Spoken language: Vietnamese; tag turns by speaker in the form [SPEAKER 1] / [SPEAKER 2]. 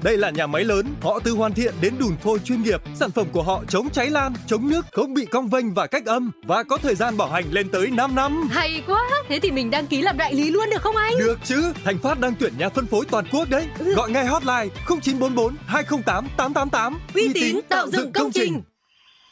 [SPEAKER 1] Đây là nhà máy lớn, họ từ hoàn thiện đến đùn phôi chuyên nghiệp. Sản phẩm của họ chống cháy lan, chống nước, không bị cong vênh và cách âm và có thời gian bảo hành lên tới 5 năm.
[SPEAKER 2] Hay quá, thế thì mình đăng ký làm đại lý luôn được không anh?
[SPEAKER 1] Được chứ, Thành Phát đang tuyển nhà phân phối toàn quốc đấy. Gọi ngay hotline 0944 208 888.
[SPEAKER 2] Uy tín tạo dựng công trình.